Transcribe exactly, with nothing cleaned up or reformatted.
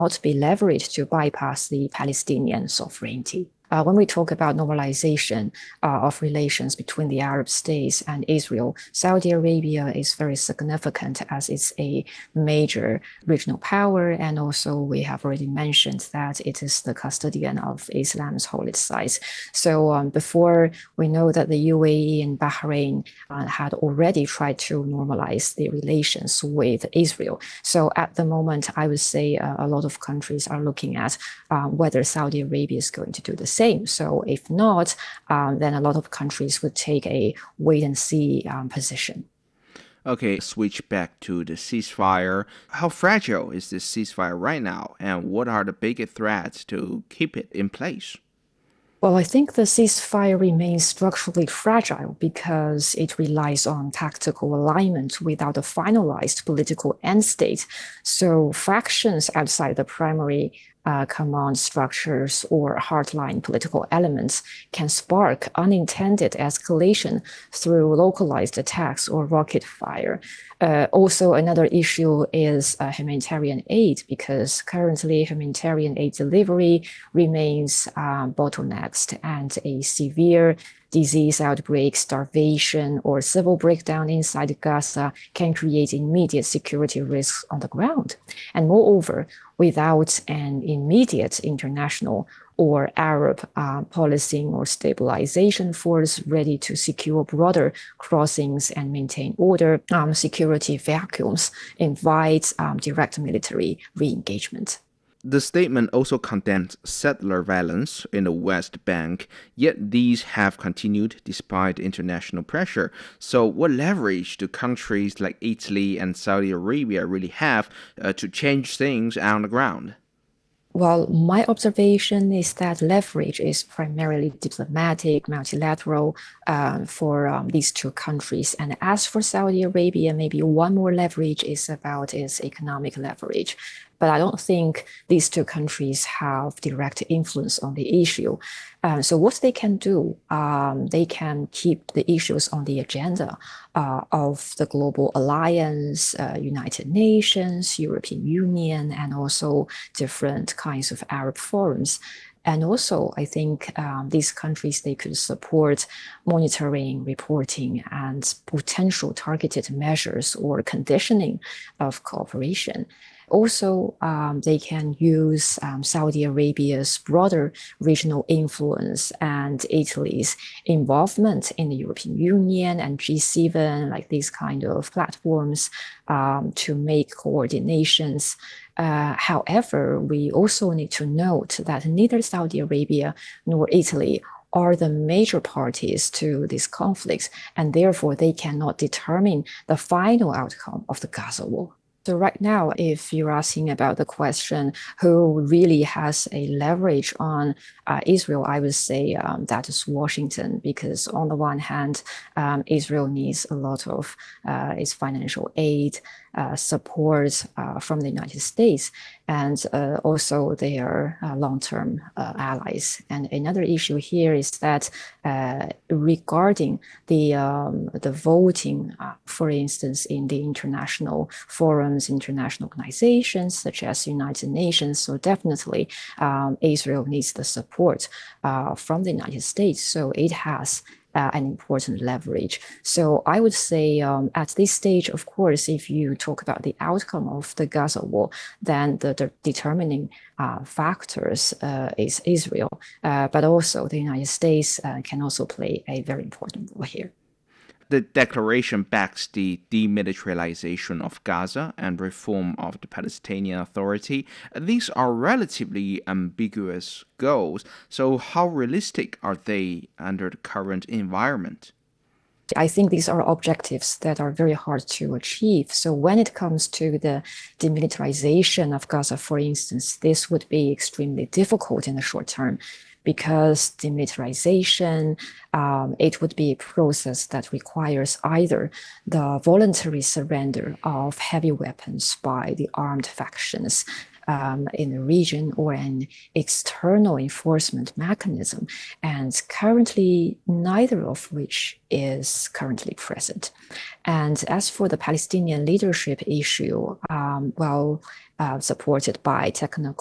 not be leveraged to bypass the Palestinian sovereignty. Uh, when we talk about normalization uh, of relations between the Arab states and Israel, Saudi Arabia is very significant as it's a major regional power. And also, we have already mentioned that it is the custodian of Islam's holy sites. So um, before we know that the U A E and Bahrain uh, had already tried to normalize the relations with Israel. So at the moment, I would say uh, a lot of countries are looking at uh, whether Saudi Arabia is going to do the same. So if not, um, then a lot of countries would take a wait and see um, position. Okay, switch back to the ceasefire. How fragile is this ceasefire right now, and what are the biggest threats to keep it in place? Well, I think the ceasefire remains structurally fragile because it relies on tactical alignment without a finalized political end state. So factions outside the primary uh, command structures or hardline political elements can spark unintended escalation through localized attacks or rocket fire. Uh, also, another issue is uh, humanitarian aid, because currently humanitarian aid delivery remains um, bottlenecked, and a severe disease outbreak, starvation, or civil breakdown inside Gaza can create immediate security risks on the ground. And moreover, without an immediate international or Arab uh, policing or stabilization force ready to secure broader crossings and maintain order, um, security vacuums invite um, direct military re-engagement. The statement also condemned settler violence in the West Bank, yet these have continued despite international pressure. So, what leverage do countries like Italy and Saudi Arabia really have uh, to change things on the ground? Well, my observation is that leverage is primarily diplomatic, multilateral uh, for um, these two countries. And as for Saudi Arabia, maybe one more leverage is about its economic leverage. But I don't think these two countries have direct influence on the issue. Uh, so what they can do, um, they can keep the issues on the agenda uh, of the global alliance, uh, United Nations, European Union, and also different kinds of Arab forums. And also, I think um, these countries, they could support monitoring, reporting, and potential targeted measures or conditioning of cooperation. Also, um, they can use um, Saudi Arabia's broader regional influence and Italy's involvement in the European Union and G seven, like these kind of platforms, um, to make coordinations. Uh, however, we also need to note that neither Saudi Arabia nor Italy are the major parties to these conflicts, and therefore they cannot determine the final outcome of the Gaza war. So right now, if you're asking about the question, who really has a leverage on uh, Israel, I would say um, that is Washington, because on the one hand, um, Israel needs a lot of uh, its financial aid, uh, support uh, from the United States, and uh, also they are uh, long-term uh, allies. And another issue here is that uh, regarding the um, the voting, uh, for instance, in the international forums, international organizations such as United Nations, so definitely um, Israel needs the support uh, from the United States. So it has uh, an important leverage. So I would say um, at this stage, of course, if you talk about the outcome of the Gaza war, then the, the determining uh, factors uh, is Israel, uh, but also the United States uh, can also play a very important role here. The declaration backs the demilitarization of Gaza and reform of the Palestinian Authority. These are relatively ambiguous goals, so how realistic are they under the current environment? I think these are objectives that are very hard to achieve. So when it comes to the demilitarization of Gaza, for instance, this would be extremely difficult in the short term, because demilitarization, um, it would be a process that requires either the voluntary surrender of heavy weapons by the armed factions, um, in the region or an external enforcement mechanism. And currently, neither of which is currently present. And as for the Palestinian leadership issue, um, well, uh, supported by technical